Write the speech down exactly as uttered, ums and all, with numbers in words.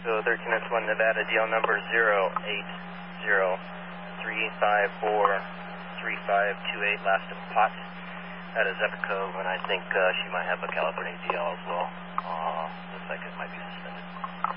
Echo thirteen X one Nevada, D L number zero eight zero three five four three five two eight, last of pot. That is Echo, and I think uh, she might have a calibrating D L as well. Uh, looks like it might be suspended.